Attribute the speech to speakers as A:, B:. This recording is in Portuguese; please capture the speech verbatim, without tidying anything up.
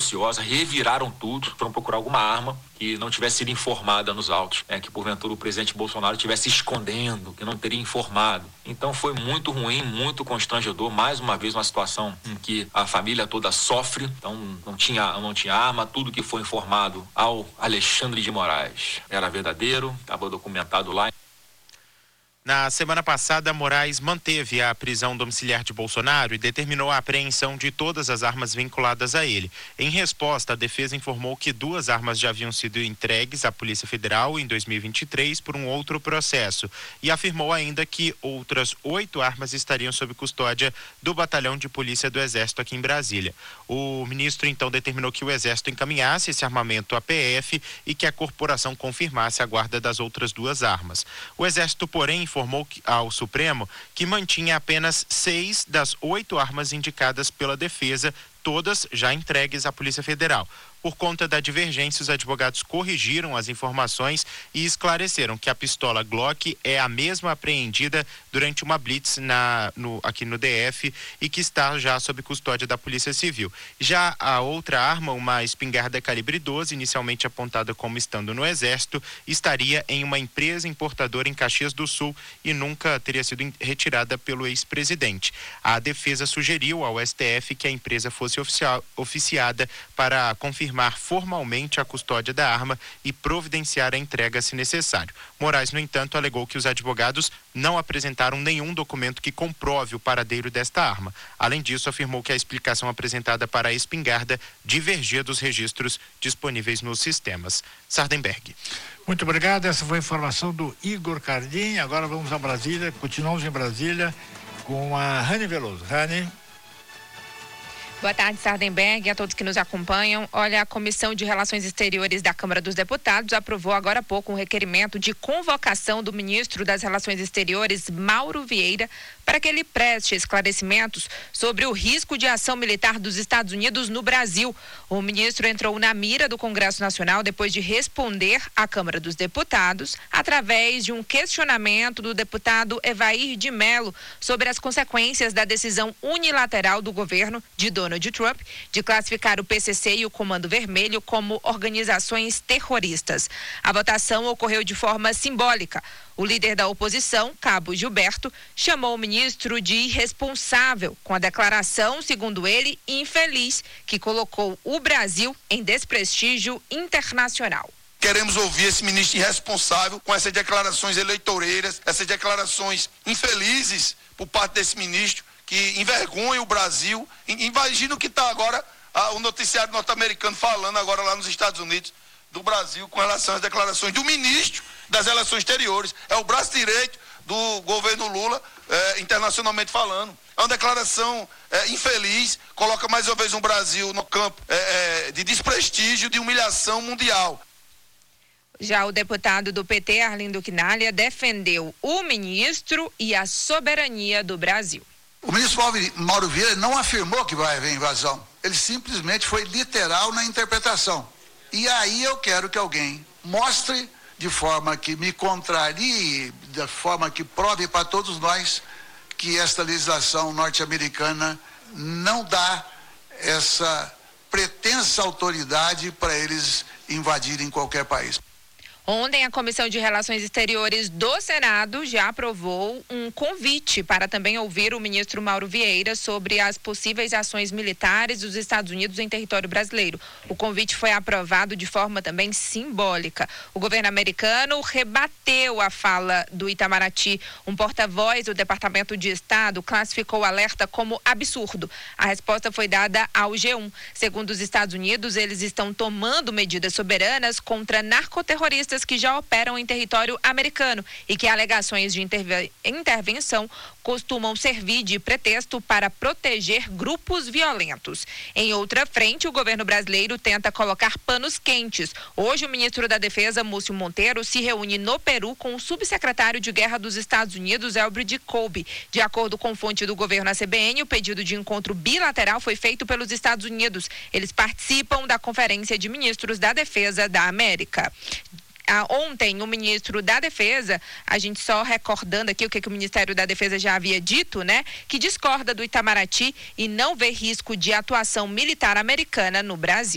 A: minuciosa, reviraram tudo, foram procurar alguma arma que não tivesse sido informada nos autos, é, que porventura o presidente Bolsonaro estivesse escondendo, que não teria informado. Então foi muito ruim, muito constrangedor, mais uma vez uma situação em que a família toda sofre, então não tinha, não tinha arma, tudo que foi informado ao Alexandre de Moraes era verdadeiro, estava documentado lá.
B: Na semana passada, Moraes manteve a prisão domiciliar de Bolsonaro e determinou a apreensão de todas as armas vinculadas a ele. Em resposta, a defesa informou que duas armas já haviam sido entregues à Polícia Federal em dois mil e vinte e três por um outro processo e afirmou ainda que outras oito armas estariam sob custódia do Batalhão de Polícia do Exército aqui em Brasília. O ministro então determinou que o Exército encaminhasse esse armamento à P F e que a corporação confirmasse a guarda das outras duas armas. O Exército, porém, informou ao Supremo que mantinha apenas seis das oito armas indicadas pela defesa, todas já entregues à Polícia Federal. Por conta da divergência, os advogados corrigiram as informações e esclareceram que a pistola Glock é a mesma apreendida durante uma blitz na, no, aqui no D F e que está já sob custódia da Polícia Civil. Já a outra arma, uma espingarda calibre doze, inicialmente apontada como estando no Exército, estaria em uma empresa importadora em Caxias do Sul e nunca teria sido retirada pelo ex-presidente. A defesa sugeriu ao S T F que a empresa fosse oficial, oficiada para confirmar formalmente a custódia da arma e providenciar a entrega se necessário. Moraes, no entanto, alegou que os advogados não apresentaram nenhum documento que comprove o paradeiro desta arma. Além disso, afirmou que a explicação apresentada para a espingarda divergia dos registros disponíveis nos sistemas. Sardenberg.
C: Muito obrigado, essa foi a informação do Igor Cardim. Agora vamos a Brasília, continuamos em Brasília com a Rani Veloso. Rani.
D: Boa tarde, Sardenberg, e a todos que nos acompanham. Olha, a Comissão de Relações Exteriores da Câmara dos Deputados aprovou agora há pouco um requerimento de convocação do ministro das Relações Exteriores, Mauro Vieira, para que ele preste esclarecimentos sobre o risco de ação militar dos Estados Unidos no Brasil. O ministro entrou na mira do Congresso Nacional depois de responder à Câmara dos Deputados através de um questionamento do deputado Evair de Mello sobre as consequências da decisão unilateral do governo de Donald Trump de classificar o P C C e o Comando Vermelho como organizações terroristas. A votação ocorreu de forma simbólica. O líder da oposição, Cabo Gilberto, chamou o ministro de irresponsável com a declaração, segundo ele, infeliz, que colocou o Brasil em desprestígio internacional.
E: Queremos ouvir esse ministro irresponsável com essas declarações eleitoreiras, essas declarações infelizes por parte desse ministro, que envergonha o Brasil. Imagina o que está agora ah, o noticiário norte-americano falando agora lá nos Estados Unidos do Brasil com relação às declarações do ministro das Relações Exteriores. É o braço direito do governo Lula, eh, internacionalmente falando. É uma declaração eh, infeliz, coloca mais uma vez o Brasil no campo eh, de desprestígio, de humilhação mundial.
D: Já o deputado do P T, Arlindo Quinalha, defendeu o ministro e a soberania do Brasil.
F: O ministro Mauro Vieira não afirmou que vai haver invasão. Ele simplesmente foi literal na interpretação. E aí eu quero que alguém mostre de forma que me contrarie, de forma que prove para todos nós que esta legislação norte-americana não dá essa pretensa autoridade para eles invadirem qualquer país.
D: Ontem, a Comissão de Relações Exteriores do Senado já aprovou um convite para também ouvir o ministro Mauro Vieira sobre as possíveis ações militares dos Estados Unidos em território brasileiro. O convite foi aprovado de forma também simbólica. O governo americano rebateu a fala do Itamaraty. Um porta-voz do Departamento de Estado classificou o alerta como absurdo. A resposta foi dada ao G um. Segundo os Estados Unidos, eles estão tomando medidas soberanas contra narcoterroristas que já operam em território americano e que alegações de interve- intervenção costumam servir de pretexto para proteger grupos violentos. Em outra frente, o governo brasileiro tenta colocar panos quentes. Hoje, o ministro da Defesa, Múcio Monteiro, se reúne no Peru com o subsecretário de Guerra dos Estados Unidos, Elbrid Colby. De acordo com fonte do governo à C B N, o pedido de encontro bilateral foi feito pelos Estados Unidos. Eles participam da Conferência de Ministros da Defesa da América. Ah, ontem, o ministro da Defesa, a gente só recordando aqui o que, que o Ministério da Defesa já havia dito, né? Que discorda do Itamaraty e não vê risco de atuação militar americana no Brasil.